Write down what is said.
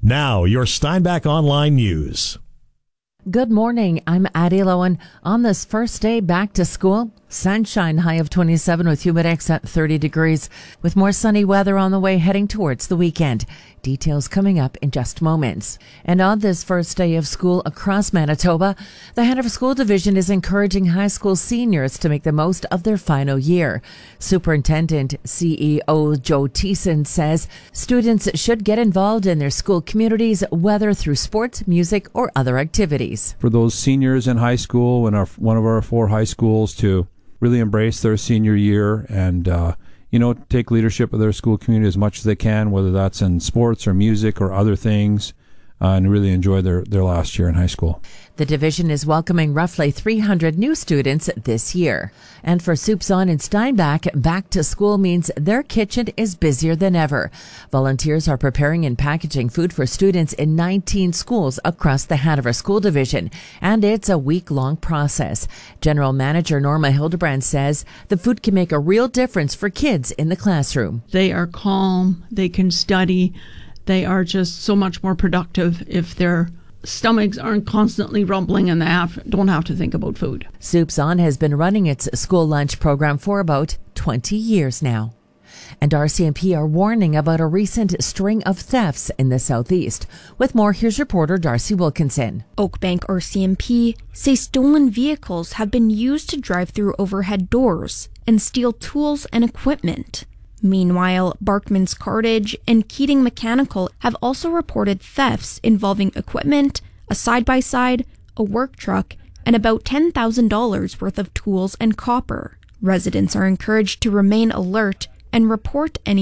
Now, your Steinbach Online News. Good morning. I'm Addie Lowen. On this first day back to school, sunshine, high of 27 with humidex at 30 degrees, with more sunny weather on the way heading towards the weekend. Details coming up in just moments. And on this first day of school across Manitoba, the Hanover School Division is encouraging high school seniors to make the most of their final year. Superintendent CEO Joe Thiessen says students should get involved in their school communities, whether through sports, music, or other activities. For those seniors in high school and one of our 4 high schools to really embrace their senior year and take leadership of their school community as much as they can, whether that's in sports or music or other things, and really enjoy their last year in high school. The division is welcoming roughly 300 new students this year. And for Soups On in Steinbach, back to school means their kitchen is busier than ever. Volunteers are preparing and packaging food for students in 19 schools across the Hanover School Division, and it's a week-long process. General Manager Norma Hildebrand says the food can make a real difference for kids in the classroom. They are calm, they can study, they are just so much more productive if their stomachs aren't constantly rumbling and they don't have to think about food. Soups On has been running its school lunch program for about 20 years now. And RCMP are warning about a recent string of thefts in the southeast. With more, here's reporter Darcy Wilkinson. Oakbank RCMP say stolen vehicles have been used to drive through overhead doors and steal tools and equipment. Meanwhile, Barkman's Cartage and Keating Mechanical have also reported thefts involving equipment, a side-by-side, a work truck, and about $10,000 worth of tools and copper. Residents are encouraged to remain alert and report any